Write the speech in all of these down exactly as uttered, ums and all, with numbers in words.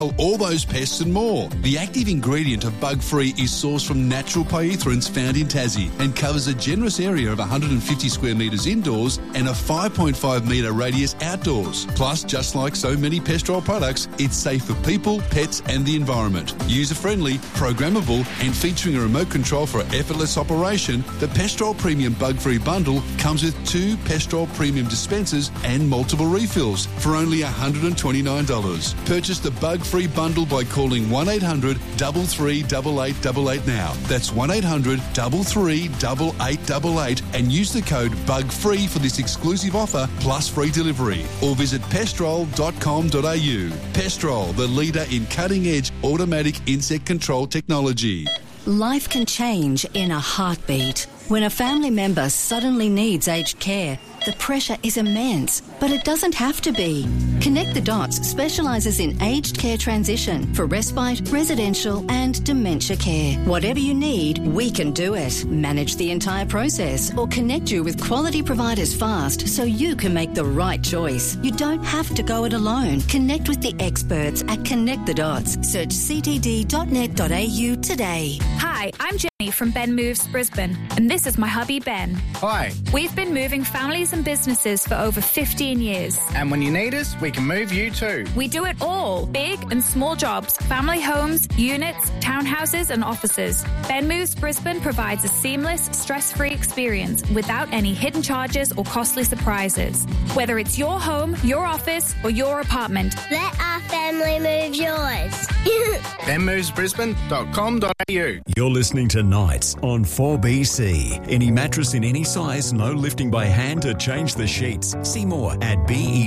all those pests and more. The active ingredient of Bug Free is sourced from natural pyrethroids found in Tassie and covers a generous area of one hundred fifty square metres indoors and a five point five metre radius outdoors. Plus, just like so many Pestrol products, it's safe for people, pets and the environment. User-friendly, programmable and featuring a remote control for effortless operation, the Pestrol Premium Bug Free Bundle comes with two Pestrol Premium dispensers and multiple refills for only one hundred twenty-nine dollars. Purchase the Bug Free Bundle by calling one eight hundred, three three eight eight eight eight now. That's one eight hundred, three three eight eight eight eight and use the code BUGFREE for this exclusive offer plus free delivery. Or visit pestrol dot com dot a u. Pestrol, the leader in cutting-edge automatic insect control technology. Life can change in a heartbeat. When a family member suddenly needs aged care, the pressure is immense, but it doesn't have to be. Connect the Dots specialises in aged care transition for respite, residential and dementia care. Whatever you need, we can do it. Manage the entire process or connect you with quality providers fast so you can make the right choice. You don't have to go it alone. Connect with the experts at Connect the Dots. Search c t d dot net dot a u today. Hi, I'm Jenny from Ben Moves Brisbane, and this is my hubby Ben. Hi. We've been moving families and businesses for over fifteen years. And when you need us, we can move you too. We do it all. Big and small jobs, family homes, units, townhouses and offices. Ben Moves Brisbane provides a seamless, stress-free experience without any hidden charges or costly surprises. Whether it's your home, your office or your apartment. Let our family move yours. ben moves brisbane dot com dot a u. You're listening to Nights on four B C. Any mattress in any size, no lifting by hand to change the sheets. See more at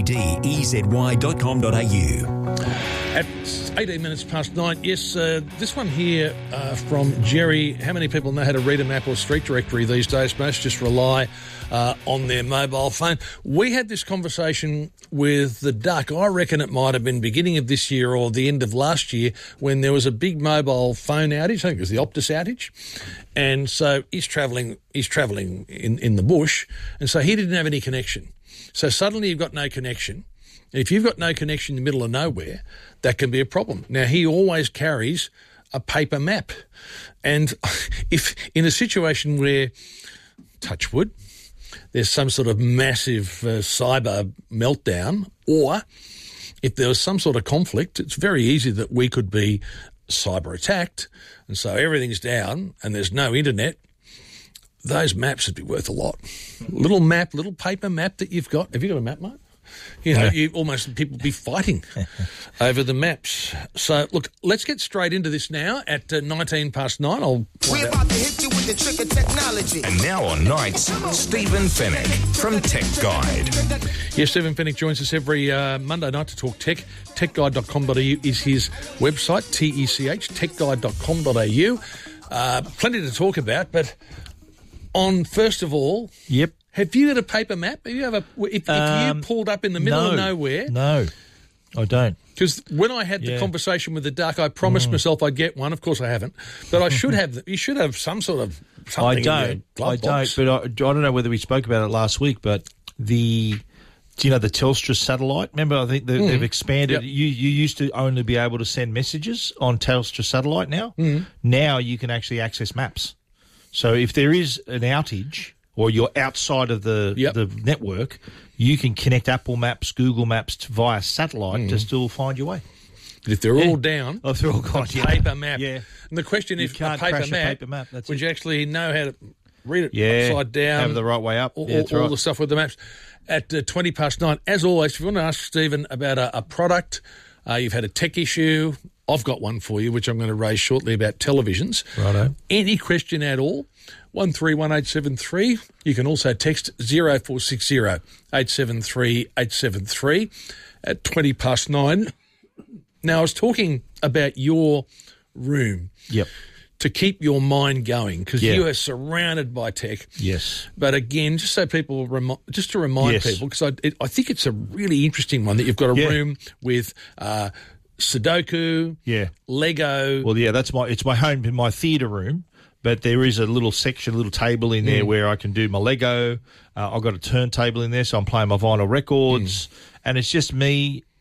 bed-ezy dot com dot a u. At eighteen minutes past nine, yes, uh, this one here uh, from Jerry. How many people know how to read a map or street directory these days? Most just rely uh, on their mobile phone. We had this conversation with the Duck. I reckon it might have been beginning of this year or the end of last year when there was a big mobile phone outage. I think it was the Optus outage. And so he's travelling he's travelling in, in the bush, and so he didn't have any connection. So suddenly you've got no connection. And if you've got no connection in the middle of nowhere, that can be a problem. Now, he always carries a paper map. And if in a situation where, touch wood, there's some sort of massive uh, cyber meltdown, or if there was some sort of conflict, it's very easy that we could be cyber attacked, and so everything's down and there's no internet. Those maps would be worth a lot. Little map, little paper map that you've got. Have you got a map, mate? You know, you almost people be fighting over the maps. So, look, let's get straight into this now at uh, nineteen past nine. I'll We're about to hit you with the trick of technology. And now on Nights, Stephen Fennick from Tech Guide. Yes, Stephen Fennick joins us every uh, Monday night to talk tech. tech guide dot com dot a u is his website, T E C H, tech guide dot com dot a u. Uh, plenty to talk about, but on, first of all... Yep. Have you got a paper map? Have you ever, if, if Um, you pulled up in the middle no, of nowhere? No, I don't. Because when I had Yeah. the conversation with the Duck, I promised Mm. myself I'd get one. Of course, I haven't, but I should have. You should have some sort of something. I in your don't. glove I box. don't. But I, I don't know whether we spoke about it last week. But the, do you know the Telstra satellite? Remember, I think they, Mm. they've expanded. Yep. You you used to only be able to send messages on Telstra satellite. Now, Mm. now you can actually access maps. So if there is an outage, or you're outside of the Yep. the network, you can connect Apple Maps, Google Maps t- via satellite Mm. to still find your way. But if they're Yeah. all down, Oh, if they're all gone, a yeah. paper map. Yeah. And the question You is, can't a paper crash a map, paper map, that's would it. you actually know how to read it Yeah, upside down? have it the right way up. All, Yeah, that's all, all right. the stuff with the maps. At uh, twenty past nine, as always, if you want to ask Stephen about a, a product, uh, you've had a tech issue, I've got one for you, which I'm going to raise shortly about televisions. Righto. Any question at all, one three one eight seven three. You can also text zero four six zero eight seven three eight seven three at twenty past nine. Now, I was talking about your room. Yep. To keep your mind going, because Yeah. you are surrounded by tech. Yes. But again, just so people, remi- just to remind Yes. people, because I, it, I think it's a really interesting one that you've got a Yeah. room with uh, Sudoku, Yeah. Lego. Well, yeah, that's my it's my home, my theatre room. But there is a little section, a little table in there Mm. where I can do my Lego. Uh, I've got a turntable in there, so I'm playing my vinyl records, Mm. and it's just me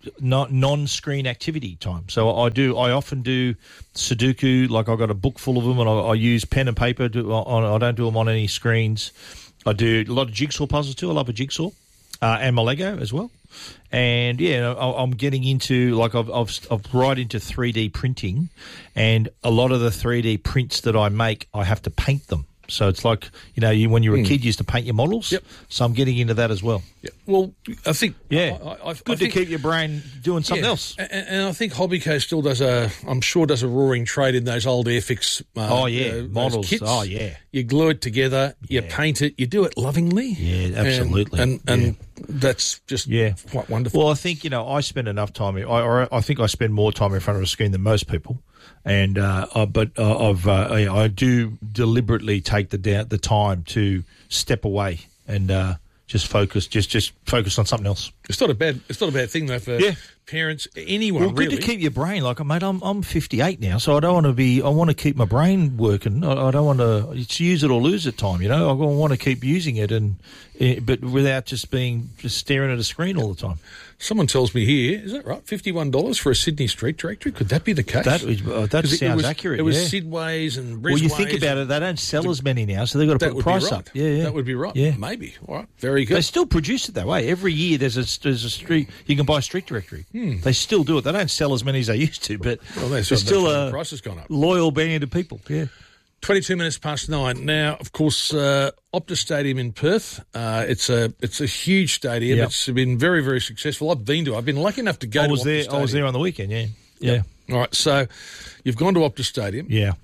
not non-screen activity time. So I do. I often do Sudoku. Like I've got a book full of them, and I, I use pen and paper. To, on, I don't do them on any screens. I do a lot of jigsaw puzzles too. I love a jigsaw, uh, and my Lego as well. And yeah, I, I'm getting into like I've, I've I've right into three D printing, and a lot of the three D prints that I make, I have to paint them. So it's like, you know, you, when you were a kid, you used to paint your models. Yep. So I'm getting into that as well. Yeah. Well, I think... Yeah. I, I, I Good think, to keep your brain doing something yeah. else. And, and I think Hobbyco still does a... I'm sure does a roaring trade in those old Airfix uh, oh, yeah. uh, models. Kits. Oh, yeah. You glue it together, you Yeah. paint it, you do it lovingly. Yeah, absolutely. And, and, and Yeah. that's just Yeah. quite wonderful. Well, I think, you know, I spend enough time... I, or I think I spend more time in front of a screen than most people. And uh, uh, but uh, I've uh, I, I do deliberately take the da- the time to step away and uh, just focus, just just focus on something else. It's not a bad. It's not a bad thing though for Yeah. parents, anyone. Well, good really. to keep your brain like, mate. I'm I'm fifty-eight now, so I don't want to be. I want to keep my brain working. I, I don't want to. It's use it or lose it time. You know, I want to keep using it, and uh, but without just being just staring at a screen all the time. Someone tells me here, is that right? Fifty-one dollars for a Sydney street directory? Could that be the case? That is, uh, that 'Cause it- sounds it was, accurate. It was yeah. Sidways and Brisways. Well, you think about it, they don't sell as many now, so they've got to That put would the price be right. up. Yeah, yeah, that would be right. Yeah, maybe. All right, very good. They still produce it that way. Every year there's a there's a street you can buy a street directory. Hmm. They still do it. They don't sell as many as they used to, but Well, there's that's- still that's- a the price has gone up. loyal band of people. Yeah. Twenty-two minutes past nine. Now, of course, uh, Optus Stadium in Perth. Uh, it's a it's a huge stadium. Yep. It's been very very successful. I've been to. I've been lucky enough to go. I to was Optus there. Stadium. I was there on the weekend. Yeah, yeah, All right. So, you've gone to Optus Stadium. yeah.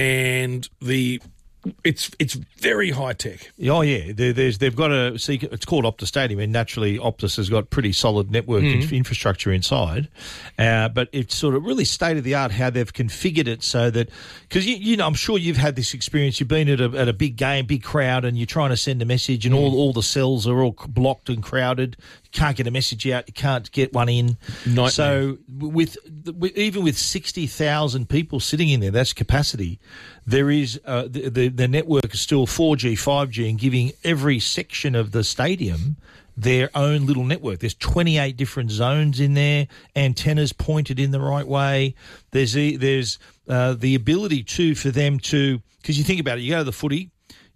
And the it's it's very high tech. Oh yeah, there, there's they've got a see. It's called Optus Stadium, and naturally Optus has got pretty solid network Mm. inf- infrastructure inside. Uh, but it's sort of really state of the art how they've configured it so that because you, you know I'm sure you've had this experience. You've been at a at a big game, big crowd, and you're trying to send a message, and Mm. all all the cells are all blocked and crowded. You can't get a message out. You can't get one in. Nightmare. So with, with even with sixty thousand people sitting in there, that's capacity. There is uh, the, the the network is still four G, five G, and giving every section of the stadium their own little network. There's twenty-eight different zones in there, antennas pointed in the right way. There's the, there's uh, the ability too for them to because you think about it, you go to the footy,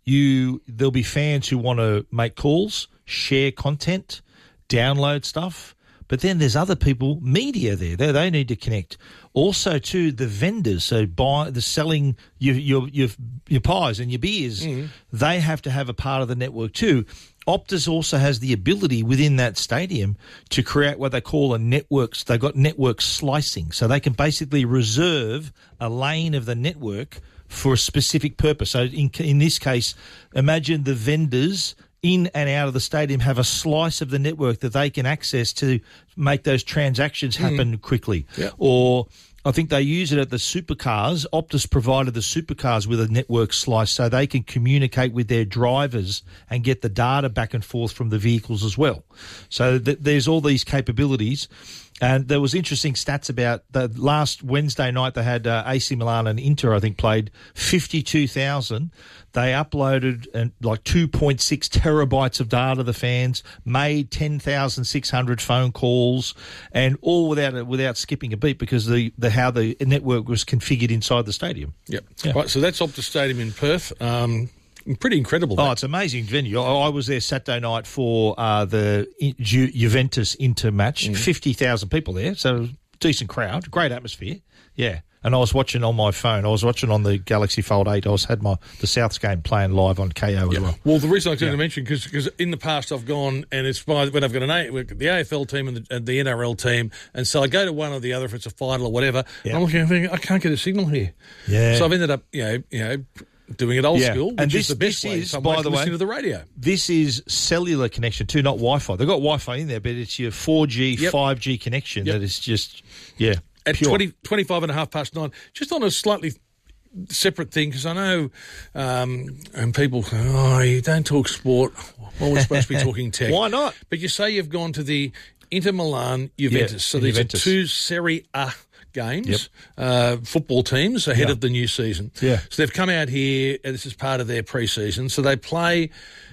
you there'll be fans who want to make calls, share content, download stuff. But then there's other people, media there. They, they need to connect. Also, too, the vendors, so buy the selling your your your, your pies and your beers, mm. they have to have a part of the network too. Optus also has the ability within that stadium to create what they call a network. They've got network slicing, so they can basically reserve a lane of the network for a specific purpose. So in in this case, imagine the vendors in and out of the stadium have a slice of the network that they can access to make those transactions happen mm. quickly. Yep. Or I think they use it at the supercars. Optus provided the supercars with a network slice so they can communicate with their drivers and get the data back and forth from the vehicles as well. So th- there's all these capabilities. And there was interesting stats about the last Wednesday night they had uh, A C Milan and Inter, I think, played fifty-two thousand. They uploaded uh, like two point six terabytes of data, the fans, made ten thousand six hundred phone calls, and all without without skipping a beat because the, the how the network was configured inside the stadium. Yep. Yeah. Right, so that's Optus Stadium in Perth. Um, pretty incredible. Oh, that. it's an amazing venue. I, I was there Saturday night for uh, the Ju- Juventus Inter match. Mm. fifty thousand people there, so decent crowd, great atmosphere. Yeah. And I was watching on my phone. I was watching on the Galaxy Fold eight. I was had my the Souths game playing live on K O as yeah. well. Well, the reason I was going Yeah. to mention because in the past I've gone and it's by, when I've got an a, the A F L team and the, and the N R L team, and so I go to one or the other if it's a final or whatever. Yeah. And I'm looking, I'm thinking I can't get a signal here. Yeah. So I've ended up, you know, you know, doing it old Yeah. school, which And is this- the best this way. is, So I'm by like the way- listening to the radio. This is cellular connection too, not Wi-Fi. They've got Wi-Fi in there, but it's your four G, Yep. five G connection Yep. that is just, yeah, At pure. twenty, twenty-five and a half past nine, just on a slightly separate thing, because I know um, and people go, oh, you don't talk sport. Well, we're supposed to be talking tech. Why not? But you say you've gone to the Inter Milan Juventus. Yeah, so these Juventus. are two Serie A games, Yep. uh, football teams ahead Yeah. of the new season. Yeah. So they've come out here, and this is part of their pre-season. So they play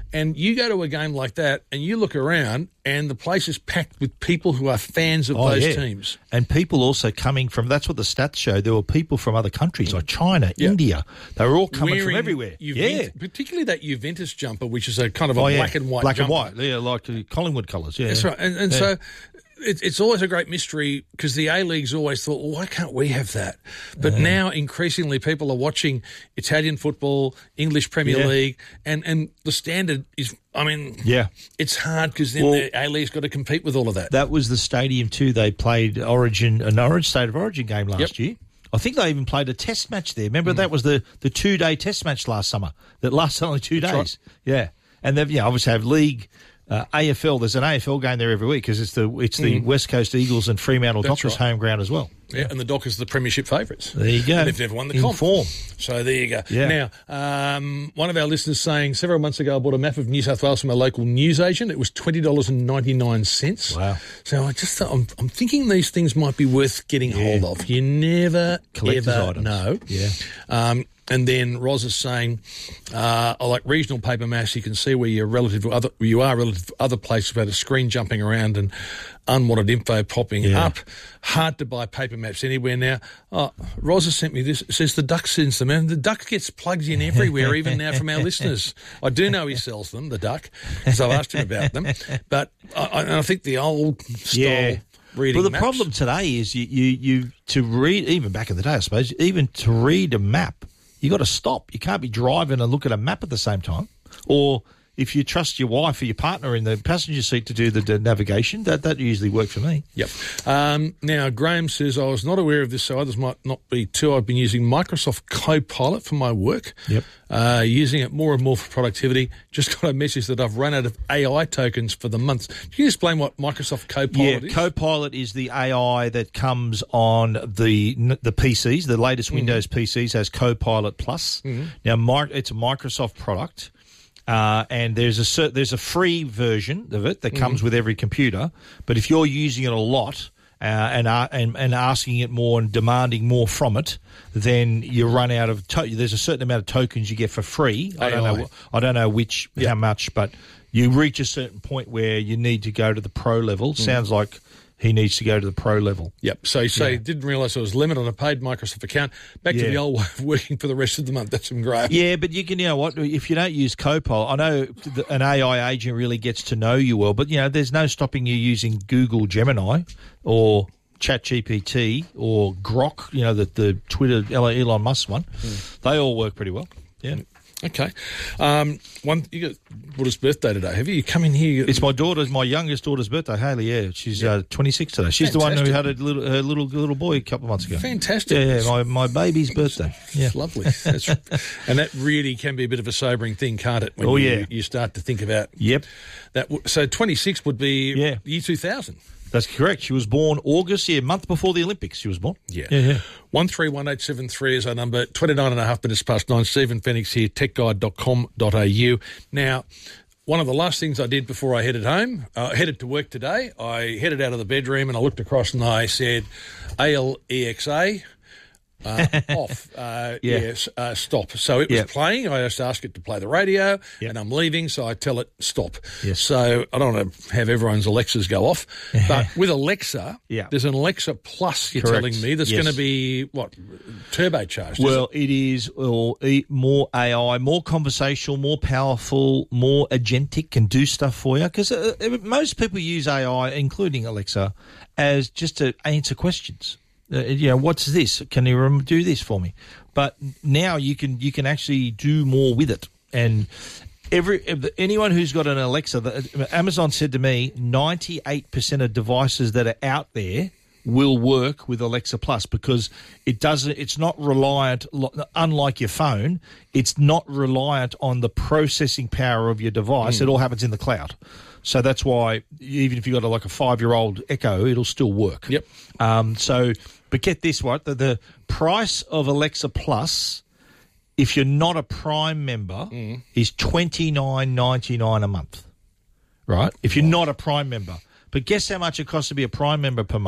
And you go to a game like that and you look around and the place is packed with people who are fans of Oh, those yeah. teams. And people also coming from, that's what the stats show, there were people from other countries like China, Yeah. India. They were all coming Wearing from everywhere. Juventus- yeah. particularly that Juventus jumper, which is a kind of a Oh, yeah. black and white Black jumper. and white, yeah, like the Collingwood colours, yeah. That's right. And, and Yeah. so it, it's always a great mystery because the A-League's always thought, well, why can't we have that? But Uh-huh. now increasingly people are watching Italian football, English Premier Yeah. League, and, and the standard is, I mean, Yeah. it's hard because then Well- the A-League's got to compete with all of that. That was the stadium too. They played Origin, an Orange State of Origin game last Yep. year. I think they even played a test match there. Remember, that was the, the two-day test match last summer that lasted only two That's days. Yeah. And they've, yeah, obviously have league, uh, A F L. There's an A F L game there every week because it's the it's the West Coast Eagles and Fremantle That's Dockers right. home ground as well. Yeah, and the Dockers are the premiership favourites. There you go. And they've never won the In comp. form. So there you go. Yeah. Now, um, one of our listeners saying several months ago I bought a map of New South Wales from a local newsagent. It was twenty dollars ninety-nine. Wow. So I just thought, I'm, I'm thinking these things might be worth getting hold of. You never, Collector's ever items. know. Yeah. Um, and then Roz is saying, uh, I like regional paper maps. You can see where you're relative to other, where you are relative to other places without a screen jumping around and unwanted info popping Yeah. up. Hard to buy paper maps anywhere now. Oh, Roz has sent me this. It says the Duck sends them, and the Duck gets plugged in everywhere, even now from our listeners. I do know he sells them, the Duck, because I've asked him about them. But I, I think the old style Yeah. reading Well, the maps- problem today is you, you, you to read, even back in the day, I suppose, even to read a map, you got to stop. You can't be driving and look at a map at the same time. Or if you trust your wife or your partner in the passenger seat to do the, the navigation, that, that usually worked for me. Yep. Um, now, Graham says, I was not aware of this, so others might not be too. I've been using Microsoft Copilot for my work. Yep. Uh, using it more and more for productivity. Just got a message that I've run out of A I tokens for the month. Can you explain what Microsoft Copilot Yeah, is? Copilot is the A I that comes on the the P Cs. The latest Windows P Cs has Copilot Plus. Now, mi- it's a Microsoft product. Uh, and there's a cer- there's a free version of it that comes with every computer. But if you're using it a lot uh, and, uh, and and asking it more and demanding more from it, then you run out of. To- there's a certain amount of tokens you get for free. I don't A I. know. I don't know which Yeah. how much, but you reach a certain point where you need to go to the pro level. Sounds like he needs to go to the pro level. Yep. So you say didn't realise there was a limit on a paid Microsoft account. Back to Yeah. the old way of working for the rest of the month. That's some Graham. Yeah, but you can, you know what, if you don't use Copilot, I know th- an A I agent really gets to know you well, but, you know, there's no stopping you using Google Gemini or ChatGPT or Grok, you know, the, the Twitter, Elon Musk one. They all work pretty well. Yeah. Okay. Um, one, you got daughter's birthday today, have you? You come in here. It's my daughter's, my youngest daughter's birthday, Haley, yeah. She's uh, twenty-six today. She's the one who Fantastic. had a little, her little little boy a couple of months ago. Fantastic. Yeah, yeah, my, my baby's birthday. Yeah. Lovely. That's, and that really can be a bit of a sobering thing, can't it? When Oh, you, yeah. you start to think about Yep. that. w- So twenty-six would be Yeah. year two thousand. That's correct. She was born August, yeah, month before the Olympics she was born. Yeah. Yeah, yeah. one three one eight seven three is our number. twenty-nine and a half minutes past nine. Stephen Phoenix here, tech guide dot com dot a u. Now, one of the last things I did before I headed home, uh, headed to work today, I headed out of the bedroom and I looked across and I said, A L E X A, uh, off. Uh, Yeah. Yes, uh, stop. So it was Yeah. playing. I just asked it to play the radio, Yeah. and I'm leaving, so I tell it stop. Yes. So I don't want to have everyone's Alexas go off, but with Alexa, Yeah. there's an Alexa Plus. You're Correct. telling me that's Yes. going to be what turbocharged. is Well, it? it is well, e- more A I, more conversational, more powerful, more agentic, can do stuff for you. Because uh, uh, most people use A I, including Alexa, as just to answer questions. Uh, you know, what's this? Can you rem- do this for me? But now you can you can actually do more with it. And every anyone who's got an Alexa, the, Amazon said to me, ninety-eight percent of devices that are out there will work with Alexa Plus because it doesn't. It's not reliant, unlike your phone. It's not reliant on the processing power of your device. Mm. It all happens in the cloud. So that's why even if you've got a, like a five-year-old Echo, it'll still work. Yep. Um, so, but get this, right? The, the price of Alexa Plus, if you're not a Prime member, Mm. is twenty-nine ninety-nine a month, right? If you're not a Prime member. But guess how much it costs to be a Prime member per month?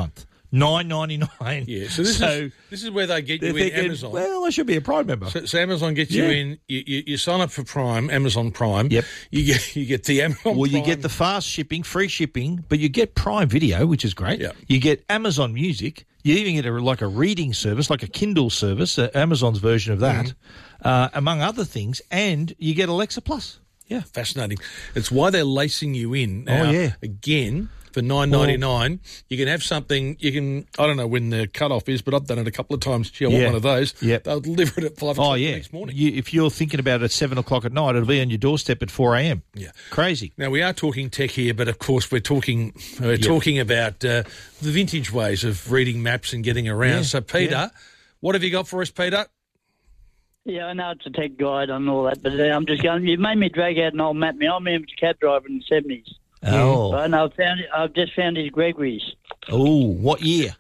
nine ninety-nine. Yeah, so this so is this is where they get you in thinking, Amazon. Well, I should be a Prime member. So, so Amazon gets you Yeah. in. You, you, you sign up for Prime, Amazon Prime. Yep. You get you get the Amazon. Well, you Prime. get the fast shipping, free shipping, but you get Prime Video, which is great. Yep. You get Amazon Music. You even get a, like a reading service, like a Kindle service, uh, Amazon's version of that, Mm-hmm. uh, among other things, and you get Alexa Plus. Yeah, fascinating. It's why they're lacing you in. Oh, Now, yeah. Again, for nine ninety nine, you can have something. You can. I don't know when the cutoff is, but I've done it a couple of times. Gee, I want Yeah. one of those. Yep. They'll deliver it at five Oh, o'clock yeah. the next morning. You, if you're thinking about it at seven o'clock at night, it'll be on your doorstep at four a.m. Yeah. Crazy. Now, we are talking tech here, but of course we're talking we're Yep. talking about uh, the vintage ways of reading maps and getting around. Yeah, So, Peter, yeah. what have you got for us, Peter? Yeah, I know it's a tech guide and all that, but uh, I'm just going, you've made me drag out an old map. I remember a cab driver in the seventies. Oh. Right, and I've, found, I've just found his Gregory's. Oh, what year?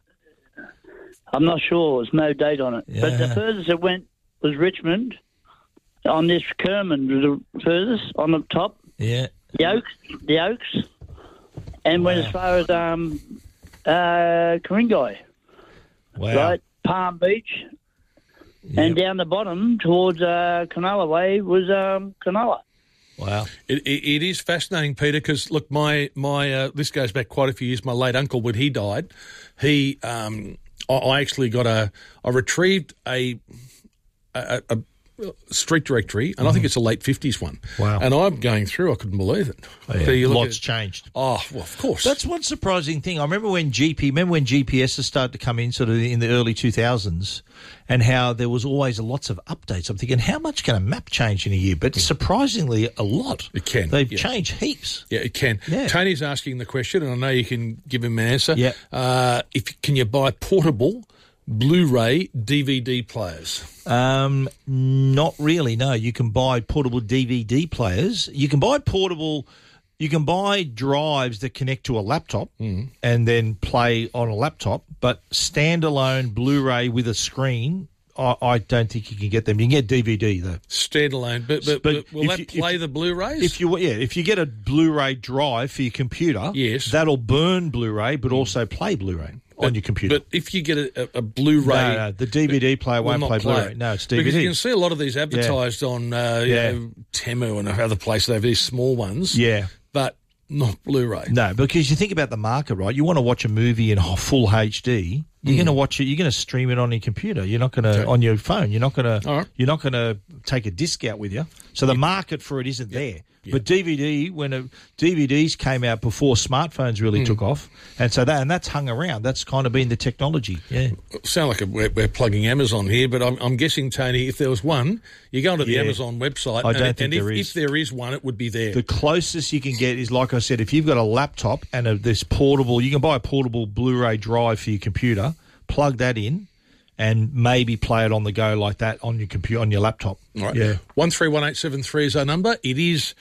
I'm not sure. There's no date on it. But the Yeah. furthest it went was Richmond. On this Kerman was the furthest, on the top. Yeah. The Oaks. The Oaks. And went as far as um, uh, Ku-ring-gai. Wow. Right? Palm Beach. And down the bottom towards uh, Cronulla Way was um, Cronulla. Wow. It, it, it is fascinating, Peter, because, look, my, my uh, this goes back quite a few years. My late uncle, when he died, he um, I, I actually got a, I retrieved a, a, a street directory, and I think it's a late fifties one. Wow. And I'm going through, I couldn't believe it. Oh, yeah. So you look Lots at- changed. Oh, well, of course. That's one surprising thing. I remember when G P, remember when G P Ss started to come in sort of in the early two thousands and how there was always lots of updates. I'm thinking, how much can a map change in a year? But surprisingly, a lot. It can. They've yeah. changed heaps. Yeah, it can. Yeah. Tony's asking the question, and I know you can give him an answer. Yeah. Uh, if can you buy portable Blu-ray D V D players? Um, not really, no. You can buy portable D V D players. You can buy portable... You can buy drives that connect to a laptop Mm-hmm. and then play on a laptop, but standalone Blu-ray with a screen, I, I don't think you can get them. You can get D V D, though. Standalone, but, but, But but will if that you- play if- the Blu-rays? If you yeah, if you get a Blu-ray drive for your computer, Yes. that'll burn Blu-ray, but also play Blu-ray on your computer. But if you get a, a, a Blu-ray... No, no, the D V D player will won't not play play Blu-ray. it. No, it's D V D. Because you can see a lot of these advertised on uh, you Yeah. know, Temu and other places. They have these small ones. Yeah. But not Blu-ray. No, because you think about the market, right? You want to watch a movie in ho- full H D. You're Mm. going to watch it. You're going to stream it on your computer. You're not going to Okay. on your phone. You're not going to. All right. You're not going to take a disc out with you. So the market for it isn't there. But D V D, when a, D V Ds came out before smartphones really Mm. took off, and so that and that's hung around. That's kind of been the technology. Yeah. Sound like a, we're, we're plugging Amazon here, but I'm, I'm guessing, Tony, if there was one, you go onto the Yeah. Amazon website, I and, don't and think if, there is. if there is one, it would be there. The closest you can get is, like I said, if you've got a laptop and a, this portable, you can buy a portable Blu-ray drive for your computer, plug that in, and maybe play it on the go like that on your computer, on your laptop. All right. Yeah. one three one eight seven three is our number. It is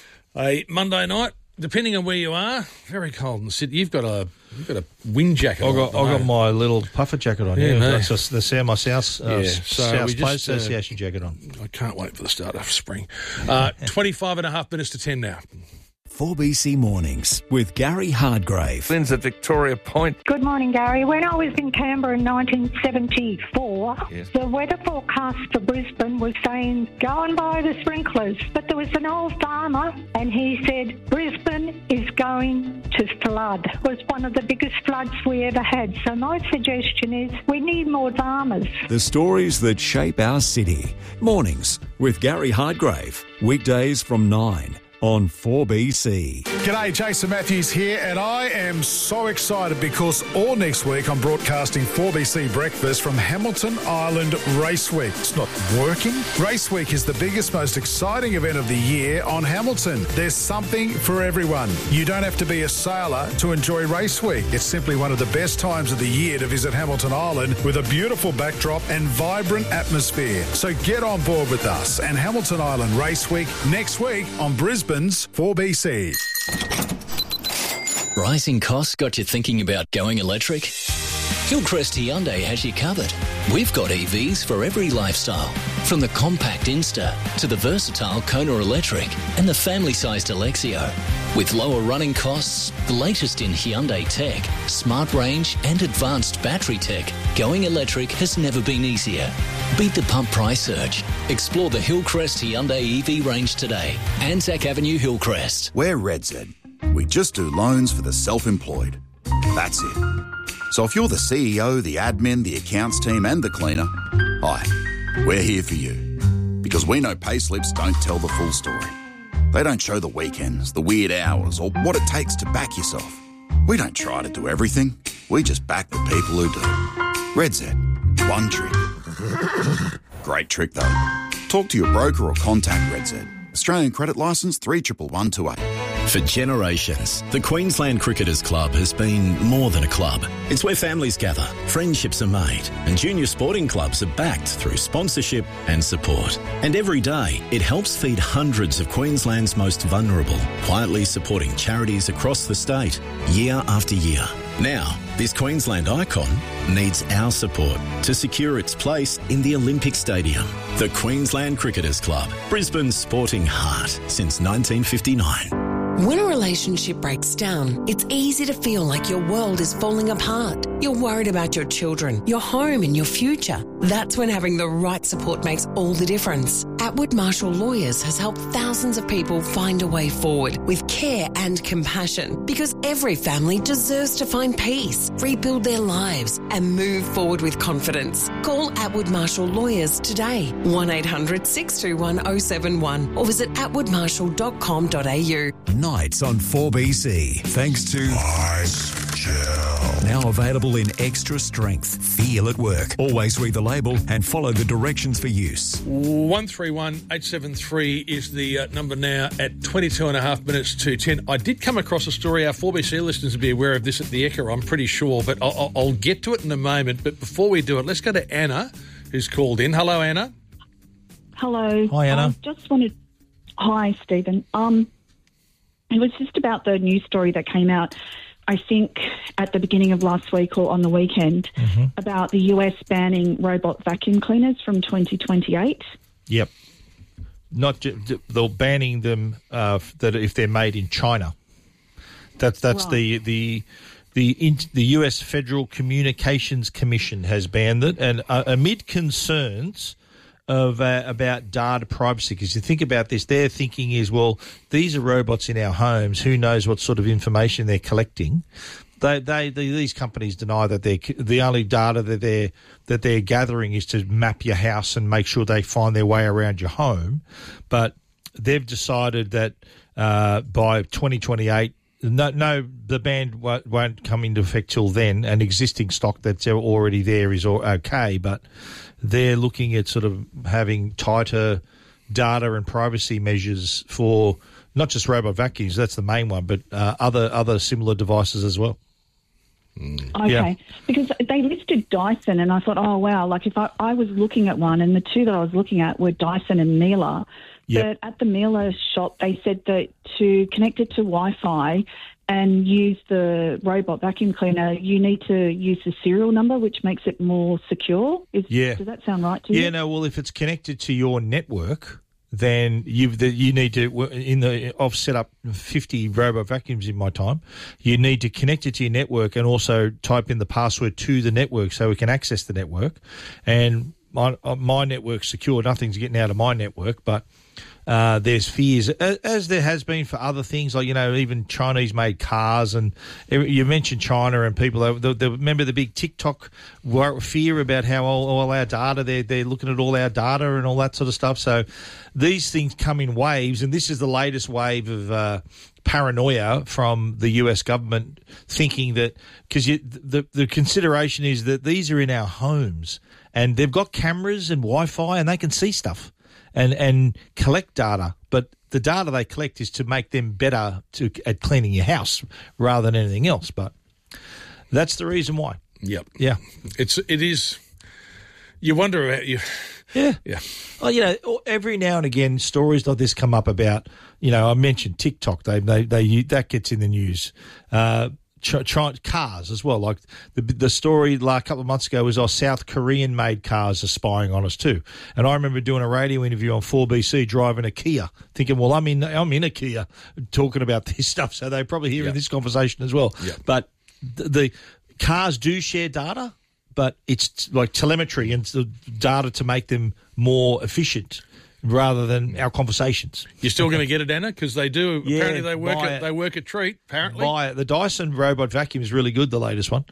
a Monday night. Depending on where you are, very cold in the city. You've got a you've got a wind jacket. I've on got, at the I've got moment. my little puffer jacket on. Yeah, Yeah, no. that's just the Sam, my South, uh, Yeah, so South we Place just, uh, Association jacket on. I can't wait for the start of spring. Uh, twenty-five and a half minutes to ten now. four B C Mornings with Gary Hardgrave. Lynn's at Victoria Point. Good morning, Gary. When I was in Canberra in nineteen seventy-four, Yes. the weather forecast for Brisbane was saying, go and buy the sprinklers. But there was an old farmer and he said, Brisbane is going to flood. It was one of the biggest floods we ever had. So my suggestion is we need more farmers. The stories that shape our city. Mornings with Gary Hardgrave. Weekdays from nine on four B C. G'day, Jason Matthews here, and I am so excited because all next week I'm broadcasting four B C Breakfast from Hamilton Island Race Week. It's not working. Race Week is the biggest, most exciting event of the year on Hamilton. There's something for everyone. You don't have to be a sailor to enjoy Race Week. It's simply one of the best times of the year to visit Hamilton Island with a beautiful backdrop and vibrant atmosphere. So get on board with us and Hamilton Island Race Week next week on Brisbane's four B C. Rising costs got you thinking about going electric? Hillcrest Hyundai has you covered. We've got E Vs for every lifestyle, from the compact Insta to the versatile Kona Electric and the family-sized Alexio. With lower running costs, the latest in Hyundai tech, smart range and advanced battery tech, going electric has never been easier. Beat the pump price surge. Explore the Hillcrest Hyundai E V range today. Anzac Avenue, Hillcrest. We're RedZ. We just do loans for the self-employed. That's it. So if you're the C E O, the admin, the accounts team and the cleaner, hi, we're here for you. Because we know payslips don't tell the full story. They don't show the weekends, the weird hours, or what it takes to back yourself. We don't try to do everything. We just back the people who do. RedZ. One trick. Great trick, though. Talk to your broker or contact RedZ. Australian credit licence three one one two eight. For generations, the Queensland Cricketers Club has been more than a club. It's where families gather, friendships are made, and junior sporting clubs are backed through sponsorship and support. And every day, it helps feed hundreds of Queensland's most vulnerable, quietly supporting charities across the state, year after year. Now, this Queensland icon needs our support to secure its place in the Olympic Stadium. The Queensland Cricketers Club, Brisbane's sporting heart since nineteen fifty-nine. When a relationship breaks down, it's easy to feel like your world is falling apart. You're worried about your children, your home and your future. That's when having the right support makes all the difference. Atwood Marshall Lawyers has helped thousands of people find a way forward with care and compassion, because every family deserves to find peace, rebuild their lives and move forward with confidence. Call Atwood Marshall Lawyers today, one eight hundred six two one oh seven one, or visit atwood marshall dot com dot a u. Nights on four B C, thanks to Ice Gel. Now available in extra strength. Feel at work. Always read the label and follow the directions for use. one three one eight seven three is the uh, number now at twenty-two and a half minutes to ten. I did come across a story. Our four B C listeners will be aware of this at the Echo, I'm pretty sure, but I'll, I'll get to it in a moment. But before we do it, let's go to Anna, who's called in. Hello, Anna. Hello. Hi, Anna. I just wanted... Hi, Stephen. Um... It was just about the news story that came out, I think, at the beginning of last week or on the weekend, mm-hmm. about the U S banning robot vacuum cleaners from twenty twenty-eight. Yep. Not ju- they're banning them uh, that if they're made in China. That's that's right. the the the in, the U S Federal Communications Commission has banned it, and uh, amid concerns of uh, about data privacy, because you think about this, their thinking is, well, these are robots in our homes. Who knows what sort of information they're collecting? They, they, they these companies deny that they the only data that they're that they're gathering is to map your house and make sure they find their way around your home. But they've decided that uh, by twenty twenty-eight. No, no, the ban won't, won't come into effect till then, and existing stock that's already there is okay, but they're looking at sort of having tighter data and privacy measures for not just robot vacuums, that's the main one, but uh, other other similar devices as well. Mm. Okay, yeah. Because they listed Dyson, and I thought, oh, wow, like if I, I was looking at one, and the two that I was looking at were Dyson and Miele. Yep. But at the Miele shop, they said that to connect it to Wi-Fi and use the robot vacuum cleaner, you need to use the serial number, which makes it more secure. Is, yeah. Does that sound right to you? Yeah, no, well, if it's connected to your network, then you've the, you need to, in the, I've set up fifty robot vacuums in my time. You need to connect it to your network and also type in the password to the network so we can access the network. And my, my network's secure. Nothing's getting out of my network, but Uh, there's fears, as there has been for other things, like, you know, even Chinese-made cars. And you mentioned China and people, they, they, remember the big TikTok fear about how all, all our data, they're, they're looking at all our data and all that sort of stuff. So these things come in waves, and this is the latest wave of uh, paranoia from the U S government, thinking that, because the, the consideration is that these are in our homes and they've got cameras and Wi-Fi and they can see stuff. And, and collect data, but the data they collect is to make them better to, at cleaning your house rather than anything else. But that's the reason why. Yep. Yeah. It's it is. You wonder about you. Yeah. Yeah. Well, you know, every now and again, stories like this come up about. You know, I mentioned TikTok. They they they that gets in the news. Uh, Ch- try, cars as well. Like the the story like, a couple of months ago was our South Korean made cars are spying on us too. And I remember doing a radio interview on four B C driving a Kia, thinking, well, I'm in I'm in a Kia talking about this stuff, so they're probably hearing Yep. this conversation as well. Yep. But the, the cars do share data, but it's t- like telemetry and the data to make them more efficient rather than our conversations. You're still going to get it, Anna, because they do. Yeah, apparently, they work buy at it. they work a treat. Apparently, Buy it. The Dyson robot vacuum is really good, the latest one.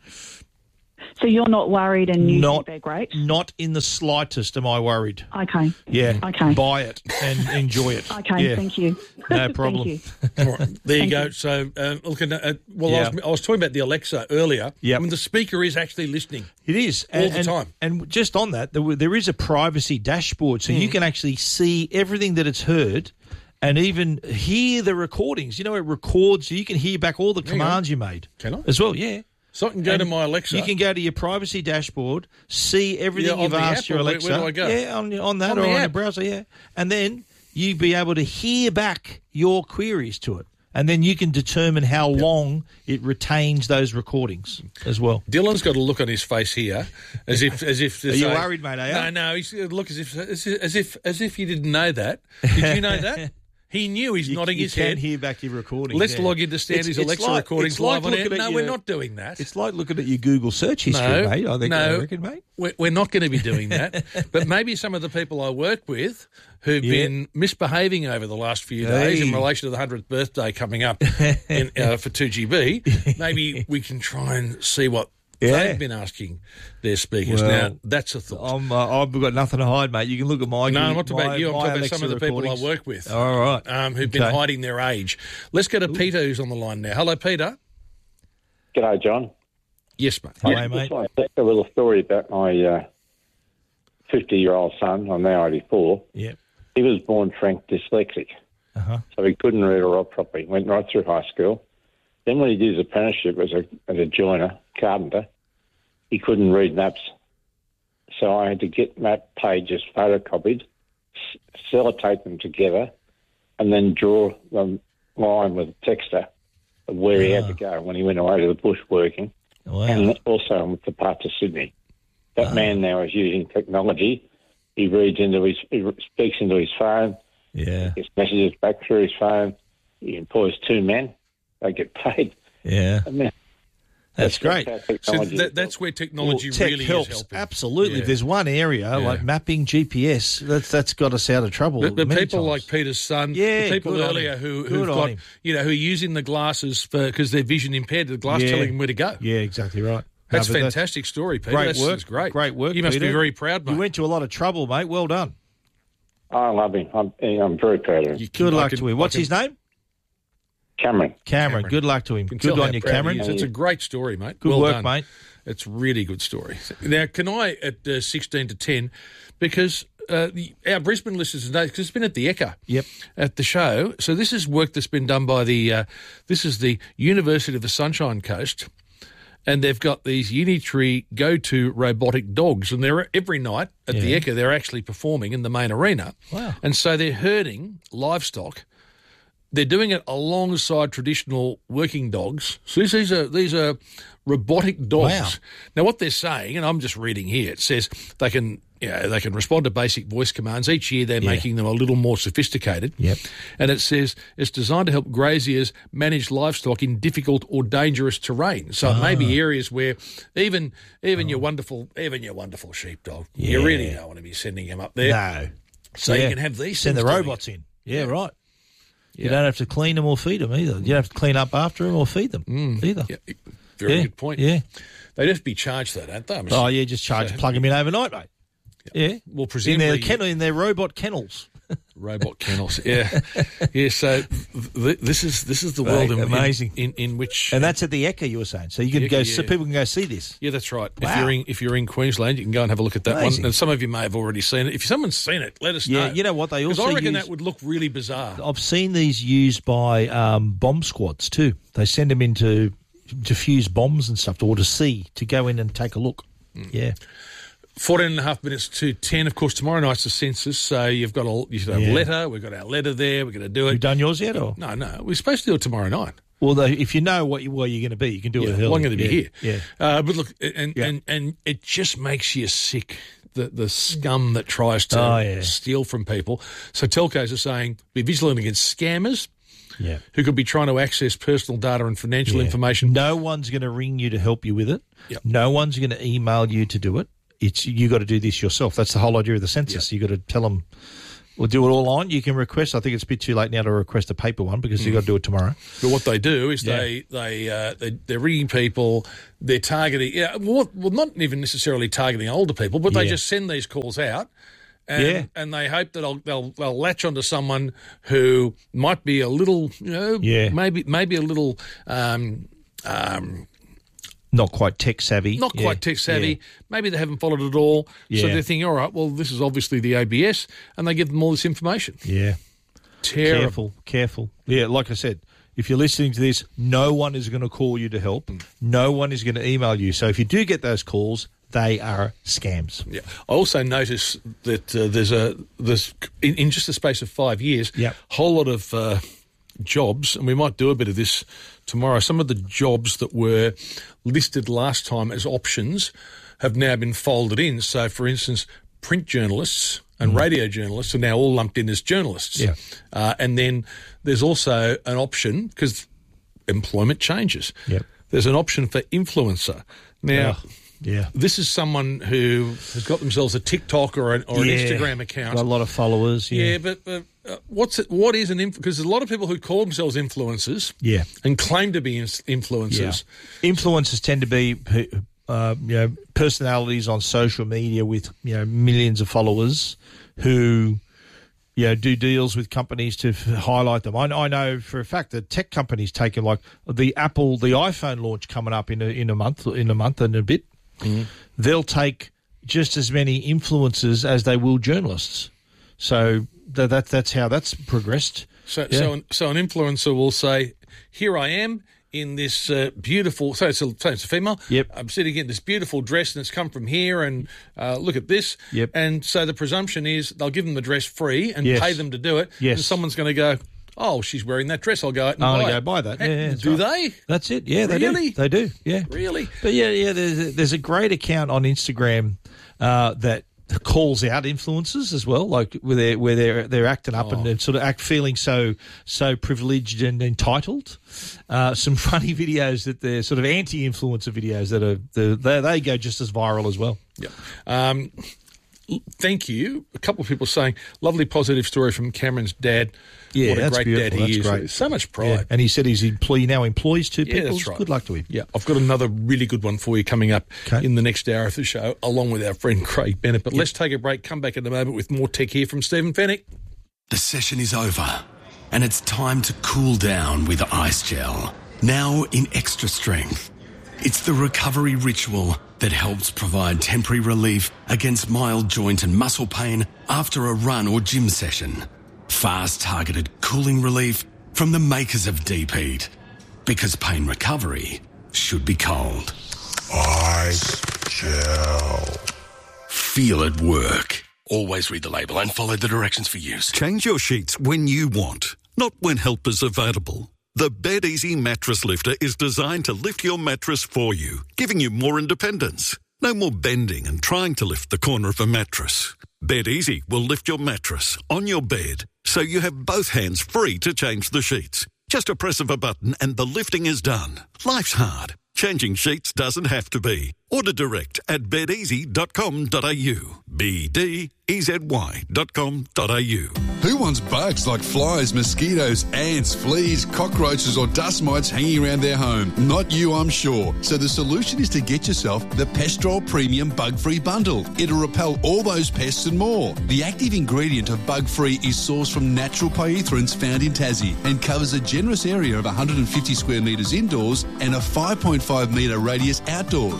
So you're not worried and you Not- think they're great? Not in the slightest am I worried. Okay. Yeah. Okay. Buy it and enjoy it. Okay, Yeah. thank you. No problem. Thank you. All right, there you Thank go. you. So, uh, looking at uh, well, I, Yeah. was, I was talking about the Alexa earlier. Yep. I mean, the speaker is actually listening. It is. All and, the and- time. And just on that, there, there is a privacy dashboard, so Mm. you can actually see everything that it's heard and even hear the recordings. You know, it records, so you can hear back all the There you go. commands you made. Can I? As well, yeah. So I can go And to my Alexa. You can go to your privacy dashboard, see everything Yeah, on you've the asked app, your or where- Alexa. where do I go? Yeah, on, on that On or the on the app. browser, yeah. And then you be able to hear back your queries to it. And then you can determine how long it retains those recordings as well. Dylan's got a look on his face here, as if as if. to Are you say- worried, mate, are you? No, no. He's got a look as if as if as if, as if he didn't know that. Did you know that? He knew. He's You, nodding you his can head. hear back your recordings. Let's yeah. log into Stanley's It's- it's Alexa like- recordings it's like live on air. looking at No, your- we're not doing that. It's like looking at your Google search history, no, mate. I think no, I reckon, mate. We're, we're not going to be doing that. But maybe some of the people I work with who've Yeah. been misbehaving over the last few days in Hey. relation to the hundredth birthday coming up in, uh, for two G B, maybe we can try and see what Yeah. they've been asking their speakers. Well, now, that's a thought. I'm, uh, I've got nothing to hide, mate. You can look at my. No, I'm my- not talking about you. I'm my talking about Alexa some of the people I recordings. work with. All right. Um, who've been Okay. hiding their age. Let's go to Peter, who's on the line now. Hello, Peter. G'day, John. Yes, mate. I just want to tell a little story about my uh, fifty-year-old son. I'm now eighty-four. Yeah. He was born frank dyslexic, uh-huh. so he couldn't read or write properly. Went right through high school. Then when he did his apprenticeship as a as a joiner, carpenter, he couldn't read maps. So I had to get map pages photocopied, s- sellotape them together, and then draw the line with a texter of where he had to go when he went away to the bush working, Wow. and also with the part to Sydney. That man now is using technology. He reads into his, he speaks into his phone. Yeah. Gets messages back through his phone. He employs two men. They get paid. Yeah. I mean, That's great. how So technology that, that's where technology Well, tech really helps. is helping. Absolutely. Yeah. If there's one area Yeah. like mapping G P S, that's that's got us out of trouble. The, the many people times. like Peter's son, Yeah, the people good on earlier him. who, Good who've on got, him. you know, who are using the glasses because they're vision impaired, the glass Yeah. telling them where to go. Yeah, exactly right. That's No, but fantastic story, Peter. Great That's, work. that's great. Great work. You must Peter. be very proud, mate. You went to a lot of trouble, mate. Well done. I love him. I'm, I'm very proud of him. Good I luck can- to him. What's I can- his name? Cameron. Cameron. Good luck to him. Can Good tell how on you, proud he Cameron. is. It's a great story, mate. Good well work, done. mate. It's a really good story. Now, can I, at uh, sixteen to ten, because uh, the, our Brisbane listeners know, because it's been at the Ekka Yep. at the show, so this is work that's been done by the, uh, this is the University of the Sunshine Coast, and they've got these Unitree go-to robotic dogs, and they're every night at the Yeah. Ekka, they're actually performing in the main arena. Wow. And so they're herding livestock. They're doing it alongside traditional working dogs. So these, these are these are robotic dogs. Wow. Now, what they're saying, and I'm just reading here, it says they can, you know, they can respond to basic voice commands. Each year, they're Yeah. making them a little more sophisticated. Yep. And it says it's designed to help graziers manage livestock in difficult or dangerous terrain. So it may Ah. be areas where even even your wonderful even your wonderful sheepdog, you Yeah. really don't want to be sending him up there. No. So Yeah. you can have these Send the things doing robots it. in. Yeah, right. You Yeah. don't have to clean them or feed them either. You don't have to clean up after them or feed them either. Yeah, very Yeah, good point. yeah. They'd have to be charged, though, don't they? I'm Oh, yeah, just charge, So- plug them in overnight, mate. Yeah. Well, In presumably their, kennel, in their robot kennels. robot kennels. Yeah, yeah. So th- this is this is the world in, Amazing. in, in, in which And that's at the Ekka, you were saying. So you can The go, Ekka, so yeah. people can go see this. yeah, that's right. If Wow. you're in if you're in Queensland, you can go and have a look at that Amazing. one. And some of you may have already seen it. If someone's seen it, let us Yeah, know. you know what, they 'Cause also I reckon use- that would look really bizarre. I've seen these used by um, bomb squads too. They send them in to defuse bombs and stuff, or to see, to go in and take a look. Mm. Yeah. fourteen and a half minutes to ten. Of course, tomorrow night's the census, so you've got a you should have Yeah. a letter. We've got our letter there. We're going to do it. You done yours yet? Or? No, no. We're supposed to do it tomorrow night. Well, though, if you know what you, where you're going to be, you can do yeah, it early. Well, I'm going to be yeah. here. Yeah. Uh, but look, and, Yeah. and and it just makes you sick. The the scum that tries to Oh, yeah. steal from people. So telcos are saying be vigilant against scammers. Yeah. Who could be trying to access personal data and financial Yeah. information. No one's going to ring you to help you with it. Yep. No one's going to email you to do it. It's you got to do this yourself. That's the whole idea of the census. Yep. You got to tell them, we'll do it all on. You can request. I think it's a bit too late now to request a paper one because Mm. you've got to do it tomorrow. But what they do is Yeah. they they uh, they they're ringing people. They're targeting. Yeah, well, well, not even necessarily targeting older people, but they Yeah. just send these calls out. And, Yeah. and they hope that they'll, they'll they'll latch onto someone who might be a little, you know, Yeah. maybe maybe a little, um, um, Not quite tech savvy. not Yeah. quite tech savvy. Yeah. Maybe they haven't followed it all, so Yeah. they're thinking, all right, well, this is obviously the A B S, and they give them all this information. Yeah. Terrible. Careful, careful. Yeah, like I said, if you're listening to this, no one is going to call you to help. No one is going to email you. So if you do get those calls, they are scams. Yeah. I also notice that uh, there's a there's in, in just the space of five years, a Yep. whole lot of uh, jobs, and we might do a bit of this tomorrow. Some of the jobs that were listed last time as options have now been folded in. So, for instance, print journalists and radio journalists are now all lumped in as journalists. Yeah. Uh, and then there's also an option because employment changes. Yep. There's an option for influencer now. Oh, yeah. This is someone who has got themselves a TikTok or an, or Yeah. an Instagram account. Got a lot of followers. Yeah. Yeah, but, but uh, what's it? What is an influencer? Because there's a lot of people who call themselves influencers, Yeah. and claim to be ins- influencers. Yeah. Influencers tend to be uh, you know, personalities on social media with you know millions of followers who you know, do deals with companies to f- highlight them. I, I know for a fact that tech companies taking like the Apple, the iPhone launch coming up in a, in a month, in a month and a bit. Mm. They'll take just as many influencers as they will journalists. So that, that that's how that's progressed. So, Yeah. so, an, so an influencer will say, "Here I am in this uh, beautiful." So it's a, so it's a female. Yep. I'm sitting in this beautiful dress, and it's come from here. And uh, look at this. Yep. And so the presumption is they'll give them the dress free and Yes. pay them to do it. Yes. And someone's going to go, "Oh, she's wearing that dress. I'll go out and I'm buy going to it." go buy that. And Yeah, yeah, that's do right. they? That's it. Yeah, they Really? do. They do. Yeah. Really? But yeah, yeah. There's a, there's a great account on Instagram uh, that calls out influencers as well, like where they're where they're they're acting up Oh. and, and sort of act feeling so so privileged and entitled. Uh, some funny videos that they're sort of anti-influencer videos that are the, they they go just as viral as well. Yeah. Um, l- thank you. A couple of people saying, lovely positive story from Cameron's dad. Yeah, what a that's great beautiful. dad he That's is. great. So much pride. Yeah. And he said he's employee now employs two Yeah, people. that's right. Good luck to him. Yeah, I've got another really good one for you coming up Okay. in the next hour of the show, along with our friend Craig Bennett. But let's take a break, come back in a moment with more tech here from Stephen Fennick. The session is over, and it's time to cool down with Ice Gel. Now in extra strength. It's the recovery ritual that helps provide temporary relief against mild joint and muscle pain after a run or gym session. Fast targeted cooling relief from the makers of Deep Heat. Because pain recovery should be cold. Ice Gel. Feel it work. Always read the label and follow the directions for use. Change your sheets when you want, not when help is available. The BedEasy Mattress Lifter is designed to lift your mattress for you, giving you more independence. No more bending and trying to lift the corner of a mattress. BedEasy will lift your mattress on your bed, so you have both hands free to change the sheets. Just a press of a button and the lifting is done. Life's hard. Changing sheets doesn't have to be. Order direct at bed easy dot com dot a u. B D E Z Y dot com dot a u. Who wants bugs like flies, mosquitoes, ants, fleas, cockroaches or dust mites hanging around their home? Not you, I'm sure. So the solution is to get yourself the Pestrol Premium Bug-Free Bundle. It'll repel all those pests and more. The active ingredient of Bug-Free is sourced from natural pyrethroids found in Tassie and covers a generous area of one hundred fifty square metres indoors and a five point five metre radius outdoors. Plus,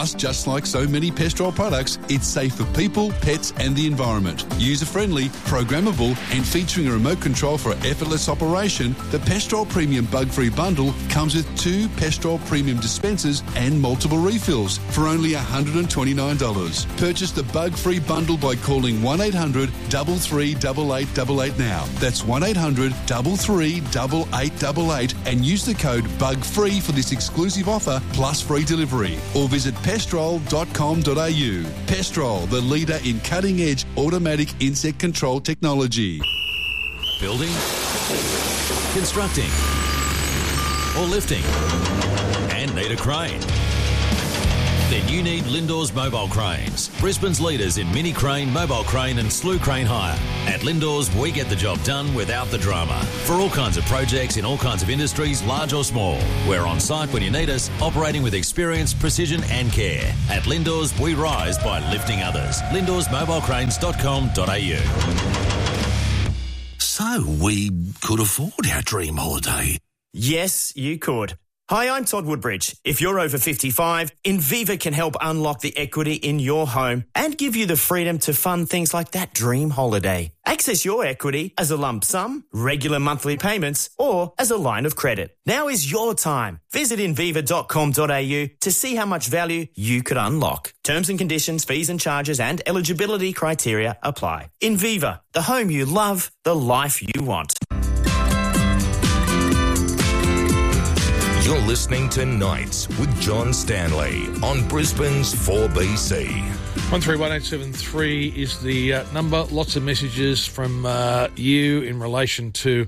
Plus, just like so many Pestrol products, it's safe for people, pets and the environment. User-friendly, programmable and featuring a remote control for effortless operation, the Pestrol Premium Bug-Free Bundle comes with two Pestrol Premium dispensers and multiple refills for only one hundred twenty-nine dollars. Purchase the Bug-Free Bundle by calling one eight hundred, three three eight eight eight eight now. That's one eight hundred, three three eight eight eight eight and use the code BUGFREE for this exclusive offer plus free delivery. Or visit pestrol dot com dot a u. Pestrol, the leader in cutting-edge automatic insect control technology. Building, constructing, or lifting, and need a crane? Then you need Lindor's Mobile Cranes, Brisbane's leaders in mini crane, mobile crane and slew crane hire. At Lindor's, we get the job done without the drama. For all kinds of projects in all kinds of industries, large or small. We're on site when you need us, operating with experience, precision and care. At Lindor's, we rise by lifting others. lindors mobile cranes dot com dot a u. So we could afford our dream holiday. Yes, you could. Hi, I'm Todd Woodbridge. If you're over fifty-five, Inviva can help unlock the equity in your home and give you the freedom to fund things like that dream holiday. Access your equity as a lump sum, regular monthly payments, or as a line of credit. Now is your time. Visit inviva dot com dot a u to see how much value you could unlock. Terms and conditions, fees and charges and eligibility criteria apply. Inviva, the home you love, the life you want. You're listening to Nights with John Stanley on Brisbane's four B C. one three one eight seven three is the uh, number. Lots of messages from uh, you in relation to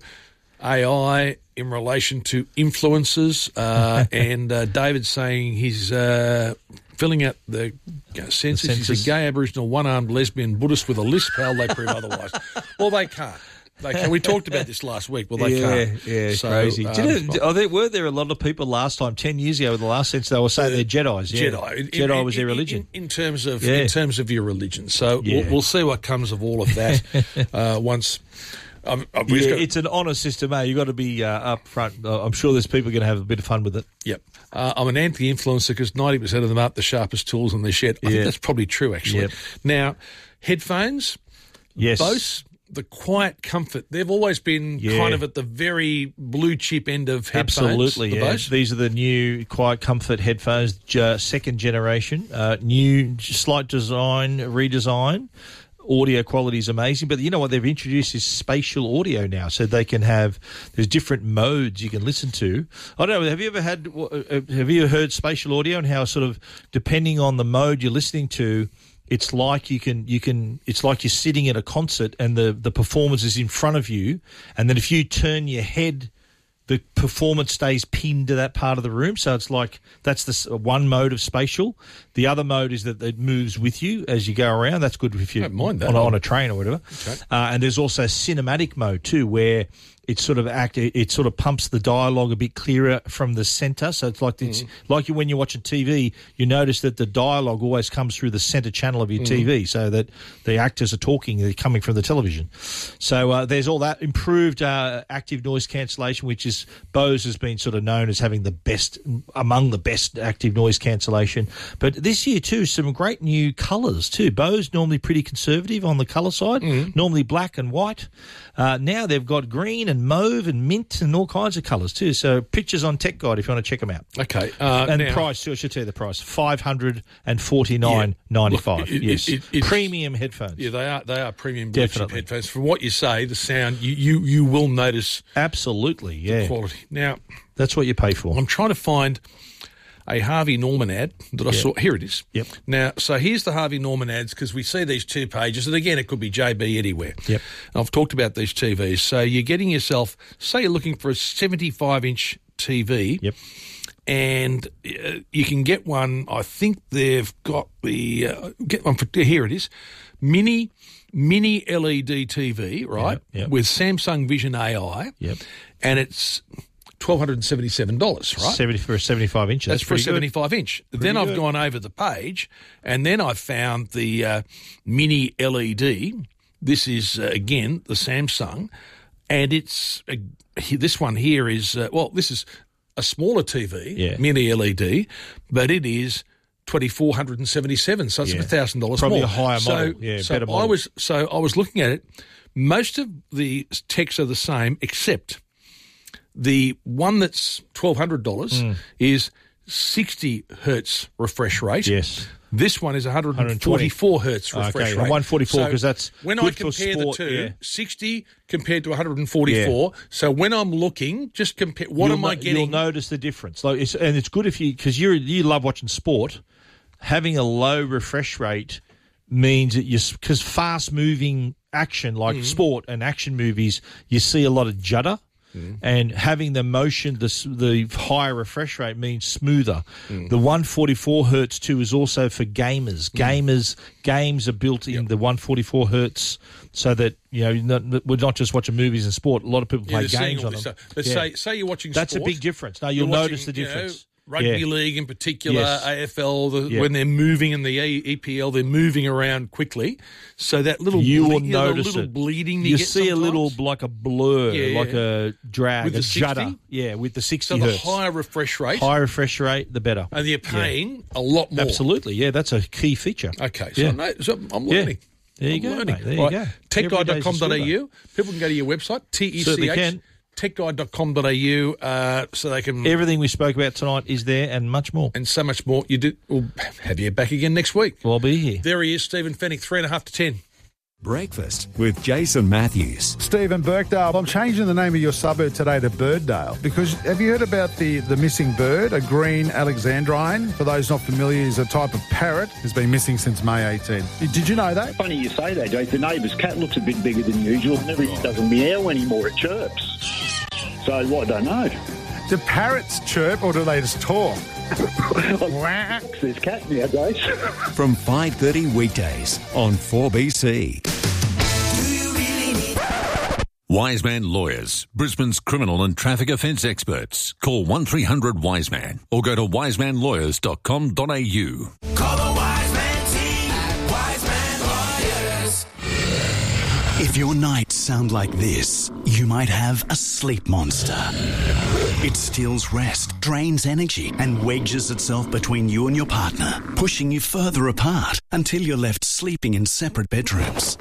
A I, in relation to influencers, uh, and uh, David saying he's uh, filling out the census. The He's census. a gay Aboriginal, one-armed lesbian Buddhist with a lisp. How they prove otherwise? Well, they can't. They can. We talked about this last week. Well, they yeah, can't. Yeah, So, crazy. um, Did it, oh, there, were there a lot of people last time, ten years ago, with the last census, they were saying they're Jedis. Yeah. Jedi. In- Jedi in- was their in- religion. In, in terms of Yeah. in terms of your religion. So Yeah. we'll, we'll see what comes of all of that uh, once. Um, uh, we've Yeah, got- it's an honour system, eh? You've got to be uh, up front. Uh, I'm sure there's people going to have a bit of fun with it. Yep. Uh, I'm an anti-influencer because ninety percent of them aren't the sharpest tools in their shed. I Yeah. think that's probably true, actually. Yep. Now, headphones, Yes. Bose, the Quiet Comfort, they've always been Yeah. kind of at the very blue chip end of headphones. Absolutely, the yeah. Bose. These are the new Quiet Comfort headphones, j- second generation, uh, new slight design, redesign. Audio quality is amazing, but you know what they've introduced is spatial audio now, so they can have there's different modes you can listen to. I don't know. Have you ever had? uh, Have you heard spatial audio and how sort of depending on the mode you're listening to, it's like you can you can it's like you're sitting at a concert and the the performance is in front of you, and then if you turn your head, the performance stays pinned to that part of the room. So it's like that's the s- one mode of spatial. The other mode is that it moves with you as you go around. That's good if you're Don't mind that. on, a, on a train or whatever. Okay. Uh, and there's also cinematic mode too, where it sort of act it, it sort of pumps the dialogue a bit clearer from the centre. So it's like it's like you, when you're watching T V, you notice that the dialogue always comes through the centre channel of your T V, so that the actors are talking, they're coming from the television. So uh, there's all that improved uh, active noise cancellation, which is Bose has been sort of known as having the best among the best active noise cancellation. But this year too, some great new colours too. Bose normally pretty conservative on the colour side, normally black and white. Uh, now they've got green and mauve and mint and all kinds of colours too. So pictures on Tech Guide if you want to check them out. Okay. Uh, and now- price, I should tell you the price, five hundred forty-nine ninety-five. Look, it- yes, it- it- premium headphones. Yeah, they are. They are premium blue chip Definitely. headphones. From what you say, the sound you you, you will notice absolutely. Yeah, quality. Now that's what you pay for. I'm trying to find a Harvey Norman ad that I Yep. saw. Here it is. Yep. Now, so here's the Harvey Norman ads because we see these two pages, and again, it could be J B anywhere. Yep. And I've talked about these T Vs. So you're getting yourself, say you're looking for a seventy-five inch T V. Yep. And uh, you can get one. I think they've got the uh, get one for here. It is mini mini L E D T V, right? Yep, yep. With Samsung Vision A I. Yep. And it's twelve hundred and seventy-seven dollars, right? Seventy for a seventy-five inch. That's, That's, for a pretty good. seventy-five inch. Then I've good. gone over the page, and then I found the uh, mini L E D. This is uh, again the Samsung, and it's uh, he- this one here is uh, well, this is a smaller T V, Yeah. mini L E D, but it is twenty-four seventy-seven, so it's Yeah. one thousand dollars Probably more. a higher so, model. Yeah, so better model. I was so I was looking at it. Most of the techs are the same, except the one that's twelve hundred dollars Mm. is sixty hertz refresh rate. Yes. This one is one hundred forty-four hertz refresh Okay, rate. one forty-four, 'cause that's when good I for compare sport, the two, yeah. sixty compared to one hundred forty-four. So when I'm looking, just compare. What You'll am I no- getting? You'll notice the difference. Like it's, and it's good if you, because you you love watching sport, having a low refresh rate means that you, because fast moving action like Mhm. sport and action movies, you see a lot of judder. And having the motion, the s- the higher refresh rate means smoother. The one forty-four hertz too is also for gamers. Gamers games are built in the one forty-four hertz, so that you know not, we're not just watching movies and sport. A lot of people Yeah, play they're seeing games all on this them. stuff. But Yeah. say say you're watching That's sport, a big difference. No, you're you'll notice watching, the you know, difference. Rugby Yeah. league in particular, Yes. A F L, the, Yeah. when they're moving in the E P L, they're moving around quickly. So that little You will ble- you know, the notice little it. bleeding You get see a sometimes. little like a blur, Yeah, like yeah. a drag, With a the judder. sixty? Yeah, with the sixty So the hertz. higher refresh rate, Higher refresh rate, the better. and you're paying a lot more. Absolutely, yeah, that's a key feature. Okay, so, Yeah. I know, so I'm Yeah. learning. There you I'm go, learning. mate. There you Right, go. tech guide dot Every com dot a day's a u. People can go to your website, T E C Certainly H, can. tech guide dot com dot a u, uh, so they can... Everything we spoke about tonight is there and much more. And so much more. You do. We'll have you back again next week. Well, I'll be here. There he is, Stephen Fennick, three and a half to ten. Breakfast with Jason Matthews. Stephen Birkdale, I'm changing the name of your suburb today to Birddale because have you heard about the, the missing bird, a green alexandrine? For those not familiar, is a type of parrot has been missing since May eighteenth. Did you know that? Funny you say that, Jake. The neighbour's cat looks a bit bigger than usual. Never doesn't meow anymore, it chirps. So, what, I don't know. Do parrots chirp or do they just talk? There's cat nowadays. From five thirty weekdays on four B C. Wiseman Lawyers, Brisbane's criminal and traffic offence experts. Call one three hundred Wiseman or go to wiseman lawyers dot com dot a u. Call the Wiseman team at Wiseman Lawyers. If your nights sound like this, you might have a sleep monster. It steals rest, drains energy, and wedges itself between you and your partner, pushing you further apart until you're left sleeping in separate bedrooms.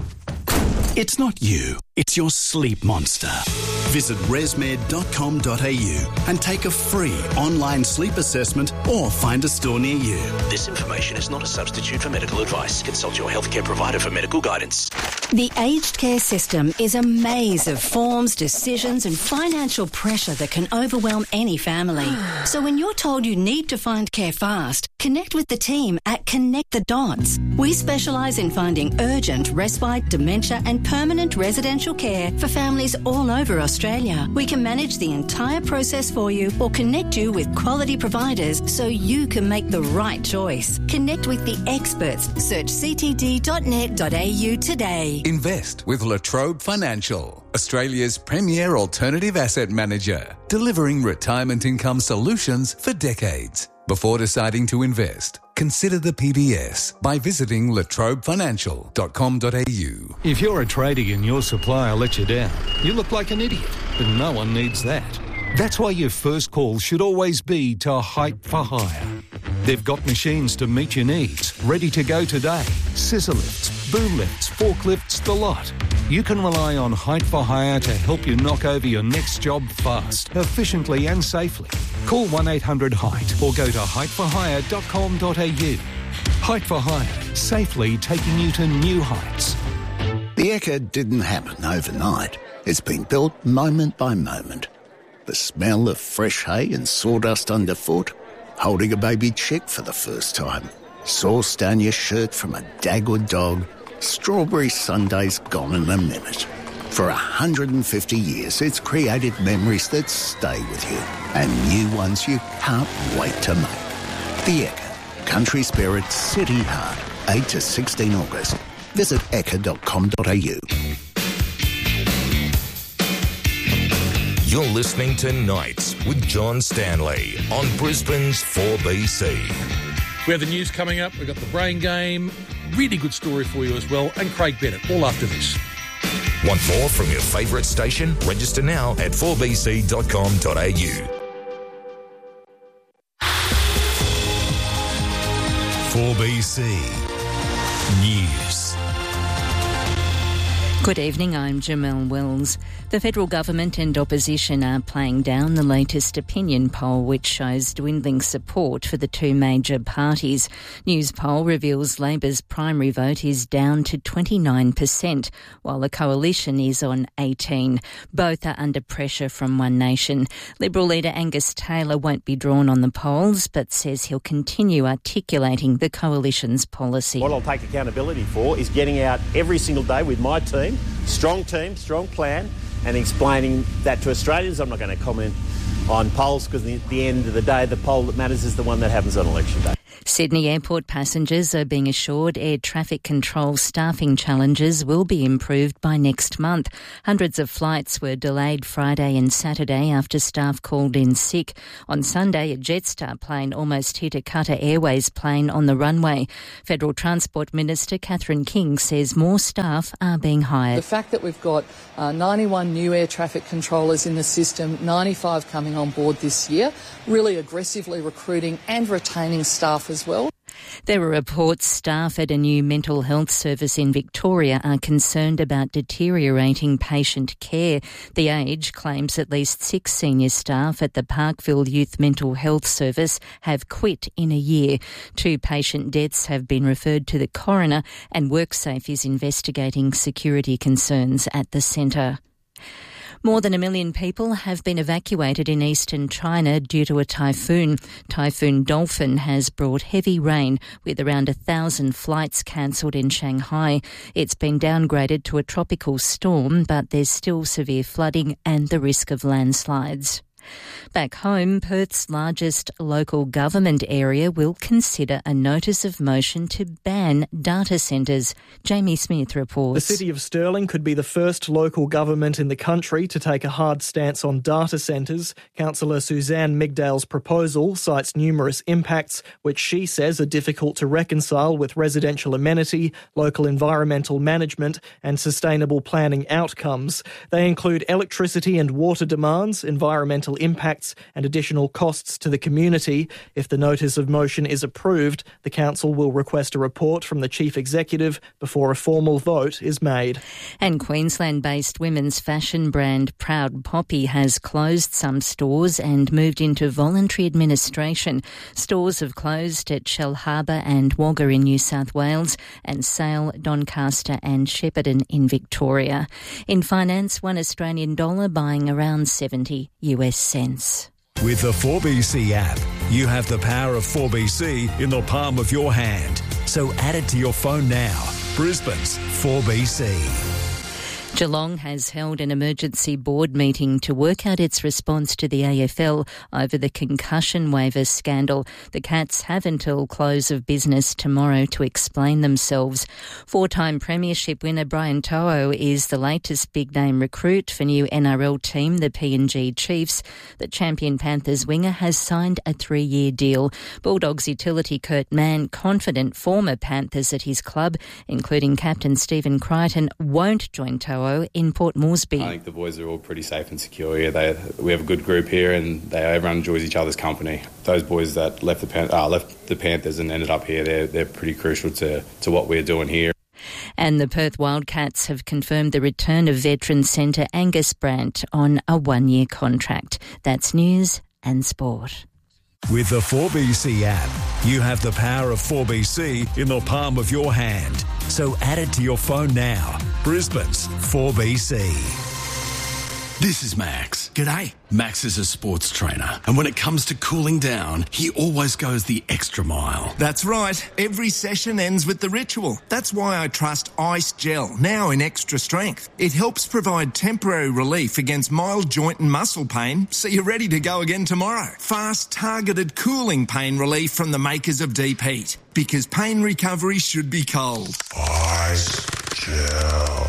It's not you, it's your sleep monster. Visit resmed dot com dot a u and take a free online sleep assessment or find a store near you. This information is not a substitute for medical advice. Consult your healthcare provider for medical guidance. The aged care system is a maze of forms, decisions and financial pressure that can overwhelm any family. So when you're told you need to find care fast, connect with the team at Connect the Dots. We specialise in finding urgent respite, dementia and permanent residential care for families all over Australia. We can manage the entire process for you or connect you with quality providers so you can make the right choice. Connect with the experts. Search c t d dot net dot a u today. Invest with Latrobe Financial, Australia's premier alternative asset manager, delivering retirement income solutions for decades. Before deciding to invest, consider the P B S by visiting latrobe financial dot com dot a u. If you're a tradie and your supplier lets you down, you look like an idiot, but no one needs that. That's why your first call should always be to Height for Hire. They've got machines to meet your needs, ready to go today. Scissor lifts, boom lifts, forklifts, the lot. You can rely on Height for Hire to help you knock over your next job fast, efficiently and safely. Call one eight hundred height or go to height for hire dot com dot a u. Height for Hire, safely taking you to new heights. The Ekka didn't happen overnight. It's been built moment by moment. The smell of fresh hay and sawdust underfoot, holding a baby chick for the first time, sauce down your shirt from a Dagwood dog, strawberry sundaes gone in a minute. For one hundred fifty years, it's created memories that stay with you and new ones you can't wait to make. The Ekka, country spirit, city heart, eight to sixteen August. Visit ekka dot com dot a u. You're listening to Nights with John Stanley on Brisbane's four B C. We have the news coming up. We've got the brain game. Really good story for you as well. And Craig Bennett, all after this. Want more from your favourite station? Register now at four b c dot com dot a u. four B C News. Good evening, I'm Jamelle Wells. The federal government and opposition are playing down the latest opinion poll, which shows dwindling support for the two major parties. News poll reveals Labor's primary vote is down to twenty-nine percent, while the coalition is on eighteen. Both are under pressure from One Nation. Liberal leader Angus Taylor won't be drawn on the polls, but says he'll continue articulating the coalition's policy. What I'll take accountability for is getting out every single day with my team, strong team, strong plan, and explaining that to Australians. I'm not going to comment on polls because at the end of the day, the poll that matters is the one that happens on election day. Sydney Airport passengers are being assured air traffic control staffing challenges will be improved by next month. Hundreds of flights were delayed Friday and Saturday after staff called in sick. On Sunday, a Jetstar plane almost hit a Qatar Airways plane on the runway. Federal Transport Minister Catherine King says more staff are being hired. The fact that we've got uh, ninety-one new air traffic controllers in the system, ninety-five coming on board this year, really aggressively recruiting and retaining staff as well. There are reports staff at a new mental health service in Victoria are concerned about deteriorating patient care. The Age claims at least six senior staff at the Parkville Youth Mental Health Service have quit in a year. Two patient deaths have been referred to the coroner, and WorkSafe is investigating security concerns at the centre. More than a million people have been evacuated in eastern China due to a typhoon. Typhoon Dolphin has brought heavy rain, with around a thousand flights cancelled in Shanghai. It's been downgraded to a tropical storm, but there's still severe flooding and the risk of landslides. Back home, Perth's largest local government area will consider a notice of motion to ban data centres. Jamie Smith reports. The City of Stirling could be the first local government in the country to take a hard stance on data centres. Councillor Suzanne Migdale's proposal cites numerous impacts, which she says are difficult to reconcile with residential amenity, local environmental management and sustainable planning outcomes. They include electricity and water demands, environmental impacts and additional costs to the community. If the notice of motion is approved, the council will request a report from the chief executive before a formal vote is made. And Queensland-based women's fashion brand Proud Poppy has closed some stores and moved into voluntary administration. Stores have closed at Shellharbour and Wagga in New South Wales and Sale, Doncaster and Shepparton in Victoria. In finance, one Australian dollar buying around seventy U S cents. With the four B C app, you have the power of four B C in the palm of your hand. So add it to your phone now. Brisbane's four B C. Geelong has held an emergency board meeting to work out its response to the A F L over the concussion waiver scandal. The Cats have until close of business tomorrow to explain themselves. Four-time premiership winner Brian To'o is the latest big-name recruit for new N R L team, the P N G Chiefs. The champion Panthers winger has signed a three-year deal. Bulldogs utility Kurt Mann, confident former Panthers at his club, including captain Stephen Crichton, won't join To'o in Port Moresby. I think the boys are all pretty safe and secure here. They, we have a good group here, and they, everyone enjoys each other's company. Those boys that left the Pan- uh, left the Panthers and ended up here, they're they're pretty crucial to to what we're doing here. And the Perth Wildcats have confirmed the return of veteran centre Angus Brandt on a one-year contract. That's news and sport. With the four B C app, you have the power of four B C in the palm of your hand. So add it to your phone now. Brisbane's four B C. This is Max. G'day. Max is a sports trainer, and when it comes to cooling down, he always goes the extra mile. That's right. Every session ends with the ritual. That's why I trust Ice Gel, now in extra strength. It helps provide temporary relief against mild joint and muscle pain, so you're ready to go again tomorrow. Fast, targeted cooling pain relief from the makers of Deep Heat, because pain recovery should be cold. Ice Gel.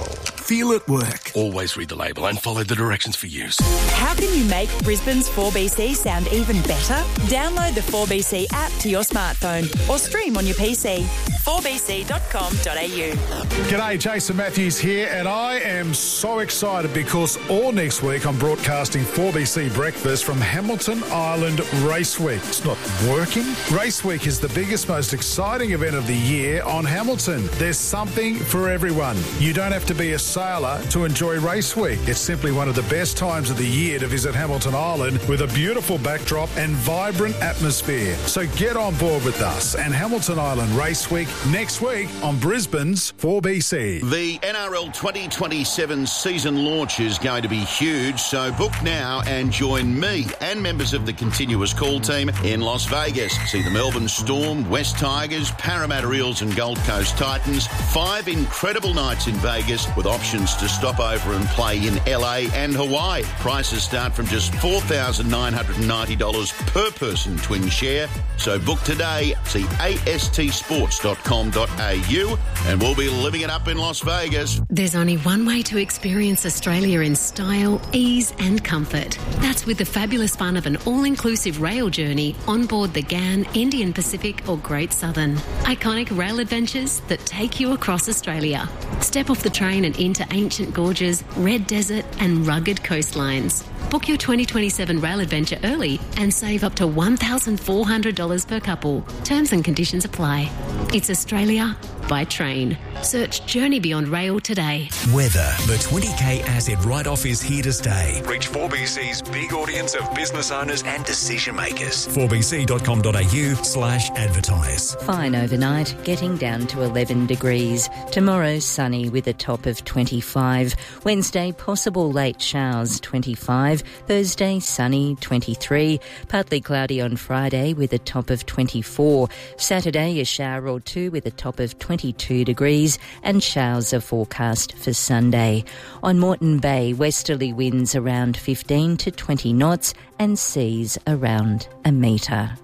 feel it work. Always read the label and follow the directions for use. How can you make Brisbane's four B C sound even better? Download the four B C app to your smartphone or stream on your P C. four b c dot com dot a u. G'day, Jason Matthews here, and I am so excited because all next week I'm broadcasting four B C Breakfast from Hamilton Island Race Week. It's not working. Race Week is the biggest, most exciting event of the year on Hamilton. There's something for everyone. You don't have to be a sailor to enjoy Race Week. It's simply one of the best times of the year to visit Hamilton Island with a beautiful backdrop and vibrant atmosphere. So get on board with us and Hamilton Island Race Week next week on Brisbane's four B C. The N R L twenty twenty-seven season launch is going to be huge, so book now and join me and members of the Continuous Call team in Las Vegas. See the Melbourne Storm, West Tigers, Parramatta Eels and Gold Coast Titans. Five incredible nights in Vegas with options to stop over and play in L A and Hawaii. Prices start from just four thousand nine hundred ninety dollars per person twin share. So book today. See a s t sports dot com dot a u and we'll be living it up in Las Vegas. There's only one way to experience Australia in style, ease and comfort. That's with the fabulous fun of an all-inclusive rail journey on board the G A N, Indian Pacific or Great Southern. Iconic rail adventures that take you across Australia. Step off the train and into ancient gorges, red desert and rugged coastlines. Book your twenty twenty-seven rail adventure early and save up to one thousand four hundred dollars per couple. Terms and conditions apply. It's Australia by train. Search Journey Beyond Rail today. Weather. The twenty K asset write-off is here to stay. Reach four B C's big audience of business owners and decision makers. four b c dot com dot a u slash advertise. Fine overnight, getting down to eleven degrees. Tomorrow, sunny with a top of twenty-five. Wednesday, possible late showers, twenty-five. Thursday, sunny, twenty-three. Partly cloudy on Friday with a top of twenty-four. Saturday, a shower or two with a top of twenty-two degrees, and showers are forecast for Sunday. On Moreton Bay, westerly winds around fifteen to twenty knots and seas around a metre.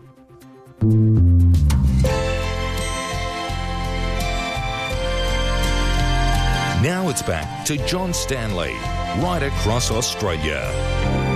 Now it's back to John Stanley, right across Australia.